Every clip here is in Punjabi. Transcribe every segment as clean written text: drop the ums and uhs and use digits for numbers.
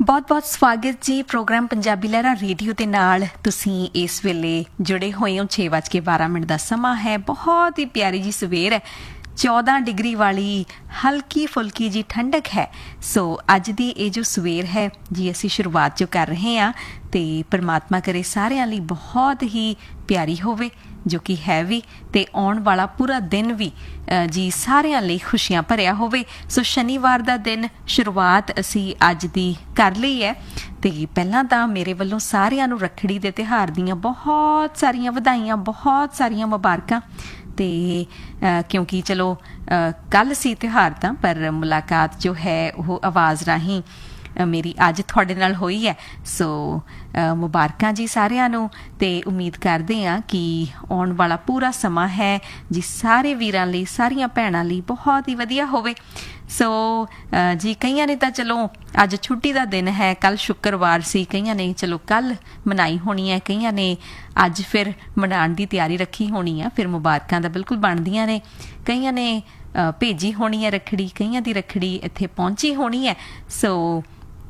ਬਹੁਤ ਬਹੁਤ ਸਵਾਗਤ ਜੀ ਪ੍ਰੋਗਰਾਮ ਪੰਜਾਬੀ ਲਹਿਰਾਂ ਰੇਡੀਓ ਦੇ ਨਾਲ। ਤੁਸੀਂ ਇਸ ਵੇਲੇ ਜੁੜੇ ਹੋਏ ਹੋ। 6:12 ਦਾ ਸਮਾਂ ਹੈ। ਬਹੁਤ ਹੀ ਪਿਆਰੀ ਜੀ ਸਵੇਰ ਹੈ। 14 ਡਿਗਰੀ ਵਾਲੀ ਹਲਕੀ ਫੁਲਕੀ ਜੀ ਠੰਡਕ ਹੈ। ਸੋ ਅੱਜ ਦੀ ਇਹ ਜੋ ਸਵੇਰ ਹੈ ਜੀ ਅਸੀਂ ਸ਼ੁਰੂਆਤ ਜੋ ਕਰ ਰਹੇ ਹਾਂ ਤੇ ਪਰਮਾਤਮਾ ਕਰੇ ਸਾਰਿਆਂ ਲਈ ਬਹੁਤ ਹੀ ਪਿਆਰੀ ਹੋਵੇ ਜੋ ਕਿ ਹੈ ਵੀ, ਤੇ ਆਉਣ ਵਾਲਾ ਪੂਰਾ ਦਿਨ ਵੀ ਜੀ ਸਾਰਿਆਂ ਲਈ ਖੁਸ਼ੀਆਂ ਭਰਿਆ ਹੋਵੇ। ਸੋ ਸ਼ਨੀਵਾਰ ਦਾ ਦਿਨ ਸ਼ੁਰੂਆਤ ਅਸੀਂ ਅੱਜ ਦੀ ਕਰ ਲਈ ਹੈ ਤੇ ਪਹਿਲਾਂ ਤਾਂ ਮੇਰੇ ਵੱਲੋਂ ਸਾਰਿਆਂ ਨੂੰ ਰੱਖੜੀ ਦੇ ਤਿਉਹਾਰ ਦੀਆਂ ਬਹੁਤ ਸਾਰੀਆਂ ਵਧਾਈਆਂ, ਬਹੁਤ ਸਾਰੀਆਂ ਮੁਬਾਰਕਾਂ। ਤੇ ਕਿਉਂਕਿ ਚਲੋ ਕੱਲ੍ਹ ਸੀ ਤਿਉਹਾਰ ਤਾਂ, ਪਰ ਮੁਲਾਕਾਤ ਜੋ ਹੈ ਉਹ ਆਵਾਜ਼ ਰਾਹੀਂ ਮੇਰੀ ਅੱਜ ਤੁਹਾਡੇ ਨਾਲ ਹੋਈ ਹੈ। ਸੋ ਮੁਬਾਰਕਾਂ ਜੀ ਸਾਰਿਆਂ ਨੂੰ, ਤੇ ਉਮੀਦ ਕਰਦੇ ਹਾਂ ਕਿ ਆਉਣ ਵਾਲਾ ਪੂਰਾ ਸਮਾਂ ਹੈ ਜੀ ਸਾਰੇ ਵੀਰਾਂ ਲਈ, ਸਾਰੀਆਂ ਭੈਣਾਂ ਲਈ ਬਹੁਤ ਹੀ ਵਧੀਆ ਹੋਵੇ। ਸੋ ਜੀ ਕਈਆਂ ਨੇ ਤਾਂ ਚਲੋ ਅੱਜ ਛੁੱਟੀ ਦਾ ਦਿਨ ਹੈ, ਕੱਲ੍ਹ ਸ਼ੁੱਕਰਵਾਰ ਸੀ, ਕਈਆਂ ਨੇ ਚਲੋ ਕੱਲ੍ਹ ਮਨਾਈ ਹੋਣੀ ਹੈ, ਕਈਆਂ ਨੇ ਅੱਜ ਫਿਰ ਮਨਾਉਣ ਦੀ ਤਿਆਰੀ ਰੱਖੀ ਹੋਣੀ ਆ। ਫਿਰ ਮੁਬਾਰਕਾਂ ਤਾਂ ਬਿਲਕੁਲ ਬਣਦੀਆਂ ਨੇ। ਕਈਆਂ ਨੇ ਭੇਜੀ ਹੋਣੀ ਹੈ ਰੱਖੜੀ, ਕਈਆਂ ਦੀ ਰੱਖੜੀ ਇੱਥੇ ਪਹੁੰਚੀ ਹੋਣੀ ਹੈ। ਸੋ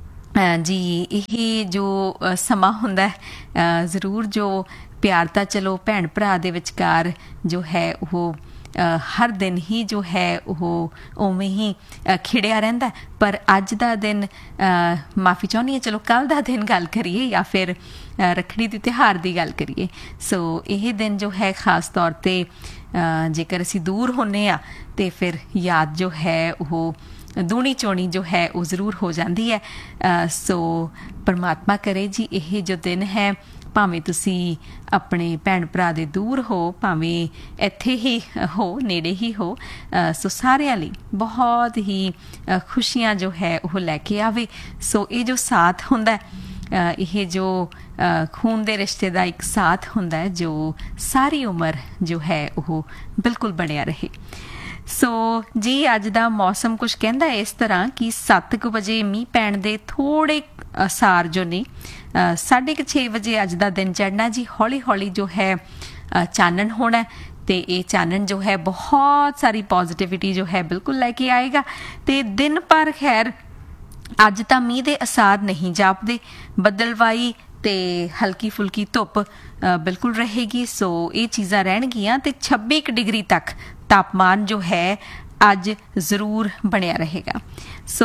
ਜੀ ਇਹ ਜੋ ਸਮਾਂ ਹੁੰਦਾ ਜ਼ਰੂਰ ਜੋ ਪਿਆਰ ਤਾਂ ਚਲੋ ਭੈਣ ਭਰਾ ਦੇ ਵਿਚਕਾਰ ਜੋ ਹੈ ਉਹ ਹਰ ਦਿਨ ਹੀ ਜੋ ਹੈ ਉਹ ਉਵੇਂ ਹੀ ਖਿੜਿਆ ਰਹਿੰਦਾ। ਪਰ ਅੱਜ ਦਾ ਦਿਨ, ਮਾਫੀ ਚਾਹੁੰਦੀ ਹਾਂ, ਚਲੋ ਕੱਲ੍ਹ ਦਾ ਦਿਨ ਗੱਲ ਕਰੀਏ ਜਾਂ ਫਿਰ ਰੱਖੜੀ ਦੇ ਤਿਉਹਾਰ ਦੀ ਗੱਲ ਕਰੀਏ। ਸੋ ਇਹ ਦਿਨ ਜੋ ਹੈ ਖ਼ਾਸ ਤੌਰ 'ਤੇ ਜੇਕਰ ਅਸੀਂ ਦੂਰ ਹੁੰਦੇ ਹਾਂ ਤੇ ਫਿਰ ਯਾਦ ਜੋ ਹੈ ਉਹ ਦੂਣੀ ਚੋਣੀ ਜੋ ਹੈ ਉਹ ਜ਼ਰੂਰ ਹੋ ਜਾਂਦੀ ਹੈ। ਸੋ ਪਰਮਾਤਮਾ ਕਰੇ ਜੀ ਇਹ ਜੋ ਦਿਨ ਹੈ, ਭਾਵੇਂ ਤੁਸੀਂ ਆਪਣੇ ਭੈਣ ਭਰਾ ਦੇ ਦੂਰ ਹੋ, ਭਾਵੇਂ ਇੱਥੇ ਹੀ ਹੋ, ਨੇੜੇ ਹੀ ਹੋ, ਸੋ ਸਾਰਿਆਂ ਲਈ ਬਹੁਤ ਹੀ ਖੁਸ਼ੀਆਂ ਜੋ ਹੈ ਉਹ ਲੈ ਕੇ ਆਵੇ। ਸੋ ਇਹ ਜੋ ਸਾਥ ਹੁੰਦਾ, ਇਹ ਜੋ ਖੂਨ ਦੇ ਰਿਸ਼ਤੇ ਦਾ ਇੱਕ ਸਾਥ ਹੁੰਦਾ ਜੋ ਸਾਰੀ ਉਮਰ ਜੋ ਹੈ ਉਹ ਬਿਲਕੁਲ ਬਣਿਆ ਰਹੇ। ਸੋ ਜੀ ਅੱਜ ਦਾ ਮੌਸਮ ਕੁਝ ਕਹਿੰਦਾ ਇਸ ਤਰ੍ਹਾਂ ਕਿ 7 ਵਜੇ ਮੀਂਹ ਪੈਣ ਦੇ ਥੋੜ੍ਹੇ ਅਸਾਰ ਜੋ ਨੇ, 6:30 ਵਜੇ ਅੱਜ ਦਾ ਦਿਨ ਚੜ੍ਹਨਾ ਜੀ। ਹੌਲੀ ਹੌਲੀ ਜੋ ਹੈ ਚਾਨਣ ਹੋਣਾ, ਤੇ ਇਹ ਚਾਨਣ ਜੋ ਹੈ ਬਹੁਤ ਸਾਰੀ ਪੋਜ਼ੀਟਿਵਿਟੀ ਜੋ ਹੈ ਬਿਲਕੁਲ ਲੈ ਕੇ ਆਏਗਾ। ਤੇ ਦਿਨ ਭਰ ਖੈਰ ਅੱਜ ਤਾਂ ਮੀਂਹ ਦੇ ਅਸਾਰ ਨਹੀਂ ਜਾਪਦੇ, ਬੱਦਲਵਾਈ ਤੇ ਹਲਕੀ ਫੁਲਕੀ ਧੁੱਪ ਬਿਲਕੁਲ ਰਹੇਗੀ। ਸੋ ਇਹ ਚੀਜ਼ਾਂ ਰਹਿਣਗੀਆਂ ਤੇ 26 ਡਿਗਰੀ ਤੱਕ ਤਾਪਮਾਨ ਜੋ ਹੈ ਅੱਜ ਜ਼ਰੂਰ ਬਣਿਆ ਰਹੇਗਾ। ਸੋ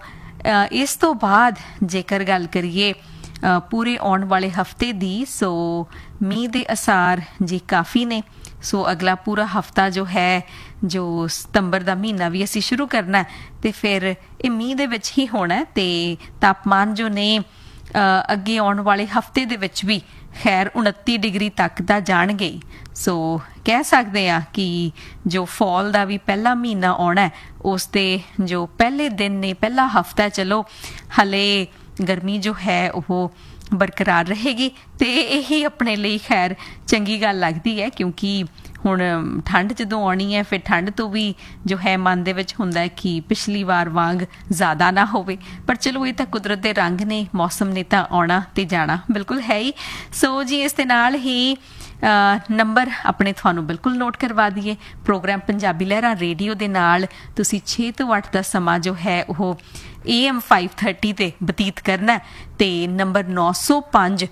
ਇਸ ਤੋਂ ਬਾਅਦ ਜੇਕਰ ਗੱਲ ਕਰੀਏ ਪੂਰੇ ਆਉਣ ਵਾਲੇ ਹਫਤੇ ਦੀ, ਸੋ ਮੀਂਹ ਦੇ ਅਸਾਰ ਜੀ ਕਾਫੀ ਨੇ। ਸੋ ਅਗਲਾ ਪੂਰਾ ਹਫਤਾ ਜੋ ਹੈ, ਜੋ ਸਤੰਬਰ ਦਾ ਮਹੀਨਾ ਵੀ ਅਸੀਂ ਸ਼ੁਰੂ ਕਰਨਾ ਤੇ ਫਿਰ ਇਹ ਮੀਂਹ ਦੇ ਵਿੱਚ ਹੀ ਹੋਣਾ, ਤੇ ਤਾਪਮਾਨ ਜੋ ਨੇ ਅੱਗੇ ਆਉਣ ਵਾਲੇ ਹਫਤੇ ਦੇ ਵਿੱਚ ਵੀ ਖੈਰ 29 ਡਿਗਰੀ ਤੱਕ ਦਾ ਜਾਣਗੇ। ਸੋ ਕਹਿ ਸਕਦੇ ਹਾਂ ਕਿ ਜੋ ਫਾਲ ਦਾ ਵੀ ਪਹਿਲਾ ਮਹੀਨਾ ਆਉਣਾ, ਉਸ ਦੇ ਜੋ ਪਹਿਲੇ ਦਿਨ ਨੇ, ਪਹਿਲਾ ਹਫਤਾ, ਚਲੋ ਹਲੇ ਗਰਮੀ ਜੋ ਹੈ ਉਹ ਬਰਕਰਾਰ ਰਹੇਗੀ ਤੇ ਇਹੀ ਆਪਣੇ ਲਈ ਖੈਰ ਚੰਗੀ ਗੱਲ ਲੱਗਦੀ ਹੈ। ਕਿਉਂਕਿ ਹੁਣ ਠੰਡ ਜਦੋਂ ਆਉਣੀ ਹੈ, ਫਿਰ ਠੰਡ ਤੋਂ ਵੀ ਜੋ ਹੈ ਮਨ ਦੇ ਵਿੱਚ ਹੁੰਦਾ ਕਿ ਪਿਛਲੀ ਵਾਰ ਵਾਂਗ ਜ਼ਿਆਦਾ ਨਾ ਹੋਵੇ। ਪਰ ਚਲੋ ਇਹ ਤਾਂ ਕੁਦਰਤ ਦੇ ਰੰਗ ਨੇ, ਮੌਸਮ ਨੇ ਤਾਂ ਆਉਣਾ ਤੇ ਜਾਣਾ ਬਿਲਕੁਲ ਹੈ ਹੀ। ਸੋ ਜੀ ਇਸ ਦੇ ਨਾਲ ਹੀ ਨੰਬਰ ਆਪਣੇ ਤੁਹਾਨੂੰ ਬਿਲਕੁਲ ਨੋਟ ਕਰਵਾ ਦਈਏ। ਪ੍ਰੋਗਰਾਮ ਪੰਜਾਬੀ ਲਹਿਰਾਂ ਰੇਡੀਓ ਦੇ ਨਾਲ ਤੁਸੀਂ 6 ਤੋਂ 8 ਦਾ ਸਮਾਂ ਜੋ ਹੈ ਉਹ AM 530 ਤੇ ਬਤੀਤ ਕਰਨਾ, ਤੇ ਨੰਬਰ 905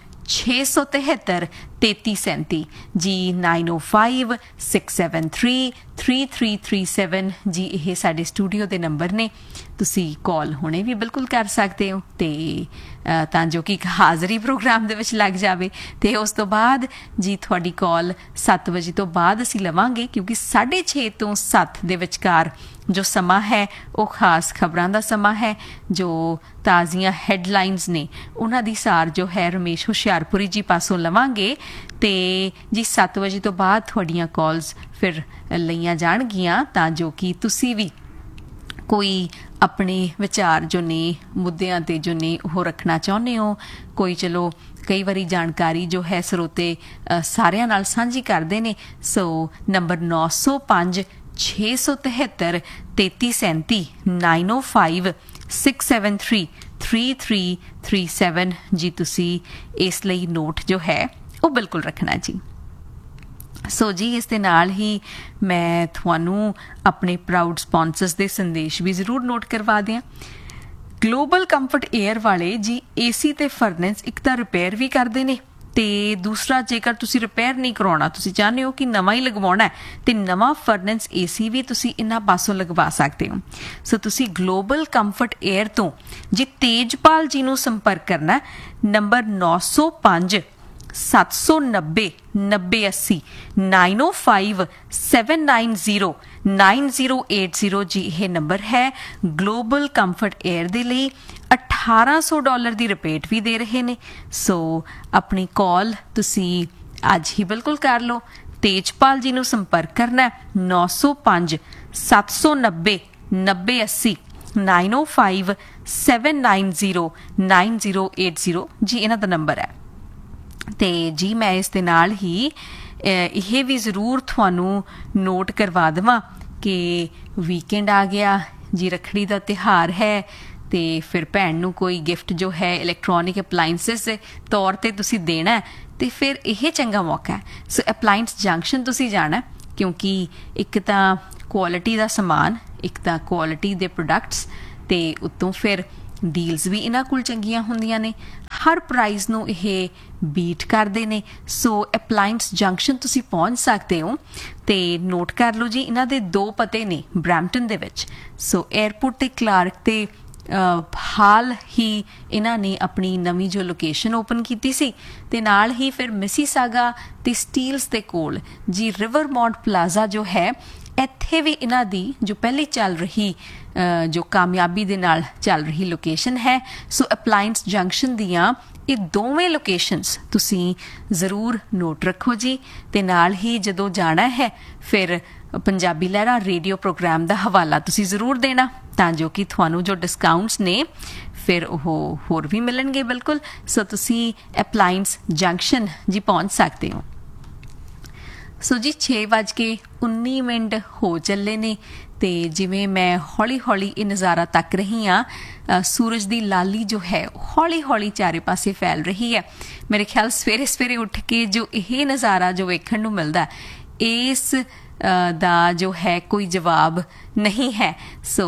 673 3337 ਜੀ, 9056733337 ਜੀ, ਇਹ ਸਾਡੇ ਸਟੂਡੀਓ ਦੇ ਨੰਬਰ ਨੇ। ਤੁਸੀਂ ਕਾਲ ਹੁਣੇ ਵੀ ਬਿਲਕੁਲ ਕਰ ਸਕਦੇ ਹੋ, ਤੇ ਤਾਂ ਜੋ ਕਿ ਹਾਜ਼ਰੀ ਪ੍ਰੋਗਰਾਮ ਦੇ ਵਿੱਚ ਲੱਗ ਜਾਵੇ। ਤੇ ਉਸ ਤੋਂ ਬਾਅਦ ਜੀ ਤੁਹਾਡੀ ਕਾਲ 7 ਵਜੇ ਤੋਂ ਬਾਅਦ ਅਸੀਂ ਲਵਾਂਗੇ, ਕਿਉਂਕਿ 6:30 ਤੋਂ 7 ਦੇ ਵਿਚਕਾਰ ਜੋ ਸਮਾਂ ਹੈ ਉਹ ਖਾਸ ਖਬਰਾਂ ਦਾ ਸਮਾਂ ਹੈ। ਜੋ ਤਾਜ਼ੀਆਂ ਹੈਡਲਾਈਨਸ ਨੇ ਉਹਨਾਂ ਦੀ ਸਾਰ ਜੋ ਹੈ ਰਮੇਸ਼ ਹੁਸ਼ਿਆਰਪੁਰੀ ਜੀ ਪਾਸੋਂ ਲਵਾਂਗੇ, ਤੇ ਜੀ 7 ਵਜੇ ਤੋਂ ਬਾਅਦ ਤੁਹਾਡੀਆਂ ਕਾਲਸ ਫਿਰ ਲਈਆਂ ਜਾਣਗੀਆਂ, ਤਾਂ ਜੋ ਕਿ ਤੁਸੀਂ ਵੀ ਕੋਈ ਆਪਣੇ ਵਿਚਾਰ ਜੋ ਨੇ, ਮੁੱਦਿਆਂ 'ਤੇ ਜੋ ਨੇ ਉਹ ਰੱਖਣਾ ਚਾਹੁੰਦੇ ਹੋ। ਕੋਈ ਚਲੋ ਕਈ ਵਾਰੀ ਜਾਣਕਾਰੀ ਜੋ ਹੈ ਸਰੋਤੇ ਸਾਰਿਆਂ ਨਾਲ ਸਾਂਝੀ ਕਰਦੇ ਨੇ। ਸੋ ਨੰਬਰ 905 673 3337 905 673 3337 ਜੀ, ਤੁਸੀਂ ਇਸ ਲਈ ਨੋਟ ਜੋ ਹੈ ਉਹ ਬਿਲਕੁਲ ਰੱਖਣਾ ਜੀ। ਸੋ ਜੀ ਇਸ ਦੇ ਨਾਲ ਹੀ ਮੈਂ ਤੁਹਾਨੂੰ ਆਪਣੇ ਪ੍ਰਾਊਡ ਸਪਾਂਸਰਸ ਦੇ ਸੰਦੇਸ਼ ਵੀ ਜ਼ਰੂਰ ਨੋਟ ਕਰਵਾ ਦਿਆਂ। ਗਲੋਬਲ ਕੰਫਰਟ 에ਅਰ ਵਾਲੇ ਜੀ ਏਸੀ ਤੇ ਫਰਨੈਸ ਇੱਕ ਤਾਂ ਰਿਪੇਅਰ ਵੀ ਕਰਦੇ ਨੇ ਤੇ ਦੂਸਰਾ ਜੇਕਰ ਤੁਸੀਂ ਰਿਪੇਅਰ ਨਹੀਂ ਕਰਾਉਣਾ, ਤੁਸੀਂ ਚਾਹੁੰਦੇ ਹੋ ਕਿ ਨਵਾਂ ਹੀ ਲਗਵਾਉਣਾ ਤੇ ਨਵਾਂ ਫਰਨੈਸ ਏਸੀ ਵੀ ਤੁਸੀਂ ਇਹਨਾਂ ਪਾਸੋਂ ਲਗਵਾ ਸਕਦੇ ਹੋ। ਸੋ ਤੁਸੀਂ ਗਲੋਬਲ ਕੰਫਰਟ 에ਅਰ ਤੋਂ ਜੀ ਤੇਜਪਾਲ ਜੀ ਨੂੰ ਸੰਪਰਕ ਕਰਨਾ, ਨੰਬਰ 905 790 9080 905 790 9080 ਜੀ ਇਹ ਨੰਬਰ ਹੈ। ਗਲੋਬਲ ਕੰਫਰਟ 에ਅਰ ਦੇ ਲਈ $1800 ਦੀ ਰਿਪੇਟ ਵੀ ਦੇ ਰਹੇ ਨੇ। ਸੋ ਆਪਣੀ ਕਾਲ ਤੁਸੀਂ ਅੱਜ ਹੀ ਬਿਲਕੁਲ ਕਰ ਲਓ। ਤੇਜਪਾਲ ਜੀ ਨੂੰ ਸੰਪਰਕ ਕਰਨਾ 905 790 9080 905 790 9080 ਜੀ ਇਹਨਾਂ ਦਾ ਨੰਬਰ ਹੈ। ਤੇ ਜੀ ਮੈਂ ਇਸ ਦੇ ਨਾਲ ਹੀ ਇਹ ਵੀ ਜ਼ਰੂਰ ਤੁਹਾਨੂੰ ਨੋਟ ਕਰਵਾ ਦੇਵਾਂ ਕਿ ਵੀਕਐਂਡ ਆ ਗਿਆ ਜੀ, ਰੱਖੜੀ ਦਾ ਤਿਉਹਾਰ ਹੈ ਤੇ ਫਿਰ ਭੈਣ ਨੂੰ ਕੋਈ ਗਿਫਟ ਜੋ ਹੈ ਇਲੈਕਟ੍ਰੋਨਿਕ ਅਪਲਾਈਐਂਸਿਸ ਦੇ ਤੌਰ ਤੇ ਤੁਸੀਂ ਦੇਣਾ ਤੇ ਫਿਰ ਇਹ ਚੰਗਾ ਮੌਕਾ ਹੈ। ਸੋ ਅਪਲਾਈਐਂਸ ਜੰਕਸ਼ਨ ਤੁਸੀਂ ਜਾਣਾ, ਕਿਉਂਕਿ ਇੱਕ ਤਾਂ ਕੁਆਲਿਟੀ ਦਾ ਸਮਾਨ, ਇੱਕ ਤਾਂ ਕੁਆਲਿਟੀ ਦੇ ਪ੍ਰੋਡਕਟਸ ਤੇ ਉੱਤੋਂ ਫਿਰ ਡੀਲਸ ਵੀ ਇਹਨਾਂ ਕੋਲ ਚੰਗੀਆਂ ਹੁੰਦੀਆਂ ਨੇ, ਹਰ ਪ੍ਰਾਈਸ ਨੂੰ ਇਹ ਬੀਟ ਕਰਦੇ ਨੇ। ਸੋ ਅਪਲਾਈਐਂਸ ਜੰਕਸ਼ਨ ਤੁਸੀਂ ਪਹੁੰਚ ਸਕਦੇ ਹੋ ਤੇ ਨੋਟ ਕਰ ਲਓ ਜੀ, ਇਹਨਾਂ ਦੇ 2 ਪਤੇ ਨੇ ਬਰੈਂਪਟਨ ਦੇ ਵਿੱਚ। ਸੋ 에ਅਰਪੋਰਟ ਤੇ ਕਲਾਰਕ ਤੇ ਹਾਲ ਹੀ ਇਹਨਾਂ ਨੇ ਆਪਣੀ ਨਵੀਂ ਜੋ ਲੋਕੇਸ਼ਨ ਓਪਨ ਕੀਤੀ ਸੀ ਤੇ ਨਾਲ ਹੀ ਫਿਰ ਮਿਸੀਸਾਗਾ ਤੇ ਸਟੀਲਸ ਦੇ ਕੋਲ ਜੀ ਰਿਵਰਮੌਂਟ ਪਲਾਜ਼ਾ ਜੋ ਹੈ, ਇੱਥੇ ਵੀ ਇਹਨਾਂ ਦੀ ਜੋ ਪਹਿਲੀ ਚੱਲ ਰਹੀ ਜੋ ਕਾਮਯਾਬੀ ਦੇ ਨਾਲ ਚੱਲ ਰਹੀ ਲੋਕੇਸ਼ਨ ਹੈ। ਸੋ ਅਪਲਾਈਐਂਸ ਜੰਕਸ਼ਨ ਦੀਆਂ ਇਹ ਦੋਵੇਂ ਲੋਕੇਸ਼ਨਸ ਤੁਸੀਂ ਜ਼ਰੂਰ ਨੋਟ ਰੱਖੋ ਜੀ। ਤੇ ਨਾਲ ਹੀ ਜਦੋਂ ਜਾਣਾ ਹੈ ਫਿਰ ਪੰਜਾਬੀ ਲਹਿਰਾਂ ਰੇਡੀਓ ਪ੍ਰੋਗਰਾਮ ਦਾ ਹਵਾਲਾ ਤੁਸੀਂ ਜ਼ਰੂਰ ਦੇਣਾ, ਤਾਂ ਜੋ ਕਿ ਤੁਹਾਨੂੰ ਜੋ ਡਿਸਕਾਊਂਟਸ ਨੇ ਫਿਰ ਉਹ ਹੋਰ ਵੀ ਮਿਲਣਗੇ ਬਿਲਕੁਲ। ਸੋ ਤੁਸੀਂ ਅਪਲਾਈਐਂਸ ਜੰਕਸ਼ਨ ਜੀ ਪਹੁੰਚ ਸਕਦੇ ਹੋ। ਸੋ ਜੀ 6:19 ਹੋ ਚੱਲੇ ਨੇ ਤੇ ਜਿਵੇਂ ਮੈਂ ਹੌਲੀ ਹੌਲੀ ਇਹ ਨਜ਼ਾਰਾ ਤੱਕ ਰਹੀ ਹਾਂ, ਸੂਰਜ ਦੀ ਲਾਲੀ ਜੋ ਹੈ ਹੌਲੀ ਹੌਲੀ ਚਾਰੇ ਪਾਸੇ ਫੈਲ ਰਹੀ ਹੈ। ਮੇਰੇ ਖਿਆਲ ਸਵੇਰੇ ਸਵੇਰੇ ਉੱਠ ਕੇ ਜੋ ਇਹ ਨਜ਼ਾਰਾ ਜੋ ਵੇਖਣ ਨੂੰ ਮਿਲਦਾ, ਇਸ ਦਾ ਜੋ ਹੈ ਕੋਈ ਜਵਾਬ ਨਹੀਂ ਹੈ। ਸੋ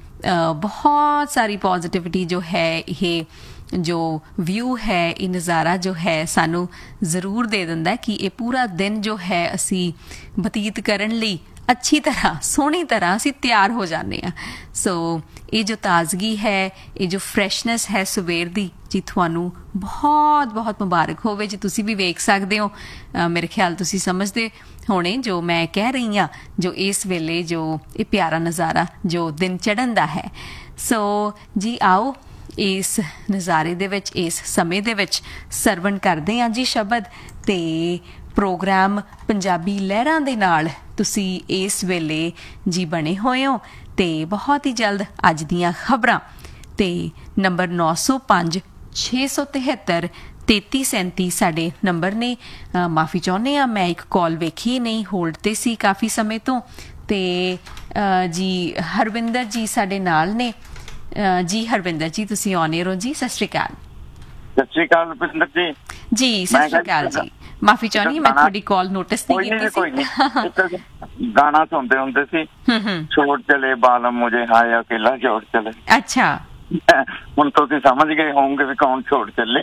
ਬਹੁਤ ਸਾਰੀ ਪੋਜ਼ਿਟਿਵਿਟੀ ਜੋ ਹੈ, ਇਹ ਜੋ ਵਿਊ ਹੈ, ਇਹ ਨਜ਼ਾਰਾ ਜੋ ਹੈ ਸਾਨੂੰ ਜ਼ਰੂਰ ਦੇ ਦਿੰਦਾ ਕਿ ਇਹ ਪੂਰਾ ਦਿਨ ਜੋ ਹੈ ਅਸੀਂ ਬਤੀਤ ਕਰਨ ਲਈ ਅੱਛੀ ਤਰ੍ਹਾਂ, ਸੋਹਣੀ ਤਰ੍ਹਾਂ ਅਸੀਂ ਤਿਆਰ ਹੋ ਜਾਂਦੇ ਹਾਂ। ਸੋ ਇਹ ਜੋ ਤਾਜ਼ਗੀ ਹੈ, ਇਹ ਜੋ ਫਰੈਸ਼ਨੈਸ ਹੈ ਸਵੇਰ ਦੀ ਜੀ, ਤੁਹਾਨੂੰ ਬਹੁਤ ਬਹੁਤ ਮੁਬਾਰਕ ਹੋਵੇ ਜੀ। ਤੁਸੀਂ ਵੀ ਵੇਖ ਸਕਦੇ ਹੋ, ਮੇਰੇ ਖਿਆਲ ਤੁਸੀਂ ਸਮਝਦੇ ਹੋਣੇ ਜੋ ਮੈਂ ਕਹਿ ਰਹੀ ਹਾਂ, ਜੋ ਇਸ ਵੇਲੇ ਜੋ ਇਹ ਪਿਆਰਾ ਨਜ਼ਾਰਾ ਜੋ ਦਿਨ ਚੜ੍ਹਨ ਦਾ ਹੈ। ਸੋ ਜੀ ਆਓ ਇਸ ਨਜ਼ਾਰੇ ਦੇ ਵਿੱਚ, ਇਸ ਸਮੇਂ ਦੇ ਵਿੱਚ ਸਰਵਣ ਕਰਦੇ ਹਾਂ ਜੀ ਸ਼ਬਦ ਤੇ ਪ੍ਰੋਗਰਾਮ ਪੰਜਾਬੀ ਲਹਿਰਾਂ ਦੇ ਨਾਲ ਤੁਸੀਂ ਇਸ ਵੇਲੇ ਜੀ ਬਣੇ ਹੋਏ ਹੋ। ਤੇ ਬਹੁਤ ਹੀ ਜਲਦ ਅੱਜ ਦੀਆਂ ਖਬਰਾਂ ਤੇ ਨੰਬਰ 905 673 3337 ਸਾਡੇ ਨੰਬਰ ਨੇ। ਮਾਫੀ ਚਾਹੁੰਦੇ ਹਾਂ, ਮੈਂ ਇੱਕ ਕਾਲ ਵੇਖੀ ਨਹੀਂ, ਹੋਲਡ ਤੇ ਸੀ ਕਾਫੀ ਸਮੇਂ ਤੋਂ। ਤੇ ਜੀ ਹਰਵਿੰਦਰ ਜੀ ਸਾਡੇ ਨਾਲ ਨੇ। ਜੀ ਹਰਵਿੰਦਰ ਜੀ ਤੁਸੀਂ ਔਨ 에ਅਰ ਹੋ ਜੀ। ਸਤਿ ਸ਼੍ਰੀ ਅਕਾਲ। ਸਤਿ ਸ਼੍ਰੀ ਅਕਾਲ ਰੁਪਿੰਦਰ ਜੀ। ਜੀ ਸਤਿ ਸ਼੍ਰੀ ਅਕਾਲ ਜੀ, ਮਾਫੀ ਚਾਹੁੰਦੀ ਮੈਂ ਤੁਹਾਡੀ ਕਾਲ ਨੋਟਿਸ ਨਹੀਂ ਕੀਤੀ ਕੋਈ ਨਹੀਂ ਗਾਣਾ ਸੁਣਦੇ ਹੁੰਦੇ ਸੀ, ਛੋੜ ਚਲੇ ਬਾਲਮ ਮੁਝੇ ਹਾਏ ਅਕੇਲਾ ਛੋੜ ਚਲੇ। ਅੱਛਾ, ਹੁਣ ਤੁਸੀਂ ਸਮਝ ਗਏ ਹੋਵੋਗੇ ਵੀ ਕੌਣ ਛੋੜ ਚੱਲੇ।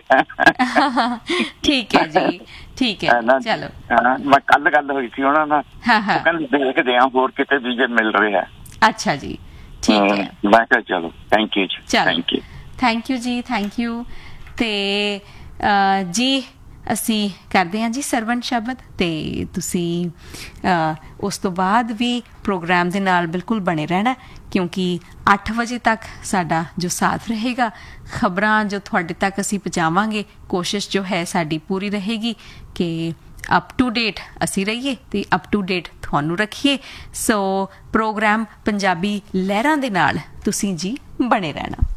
ਠੀਕ ਹੈ ਜੀ, ਠੀਕ ਹੈ, ਚਲੋ। ਮੈਂ ਕੱਲ ਗੱਲ ਹੋਈ ਸੀ ਉਹਨਾਂ ਨਾਲ, ਉਹ ਕਹਿੰਦੇ ਦੇਖਦੇ ਆ ਹੋਰ ਕਿਤੇ ਵੀ ਜੇ ਮਿਲ ਰਿਹਾ। ਅੱਛਾ ਜੀ, ਠੀਕ ਹੈ। ਮੈਂ ਕਿਹਾ ਚਲੋ ਥੈਂਕ ਯੂ ਜੀ, ਥੈਂਕ ਯੂ, ਥੈਂਕ ਯੂ ਜੀ, ਥੈਂਕ ਯੂ। ਤੇ ਜੀ ਅਸੀਂ ਕਰਦੇ ਹਾਂ ਜੀ ਸਰਵਣ ਸ਼ਬਦ ਤੇ ਤੁਸੀਂ ਉਸ ਤੋਂ ਬਾਅਦ ਵੀ ਪ੍ਰੋਗਰਾਮ ਦੇ ਨਾਲ ਬਿਲਕੁਲ ਬਣੇ ਰਹਿਣਾ, ਕਿਉਂਕਿ 8 ਵਜੇ ਤੱਕ ਸਾਡਾ ਜੋ ਸਾਥ ਰਹੇਗਾ, ਖਬਰਾਂ ਜੋ ਤੁਹਾਡੇ ਤੱਕ ਅਸੀਂ ਪਹੁੰਚਾਵਾਂਗੇ, ਕੋਸ਼ਿਸ਼ ਜੋ ਹੈ ਸਾਡੀ ਪੂਰੀ ਰਹੇਗੀ ਕਿ ਅਪ ਟੂ ਡੇਟ ਅਸੀਂ ਰਹੀਏ ਤੇ ਅਪ ਟੂ ਡੇਟ ਤੁਹਾਨੂੰ ਰੱਖੀਏ। ਸੋ ਪ੍ਰੋਗਰਾਮ ਪੰਜਾਬੀ ਲਹਿਰਾਂ ਦੇ ਨਾਲ ਤੁਸੀਂ ਜੀ ਬਣੇ ਰਹਿਣਾ।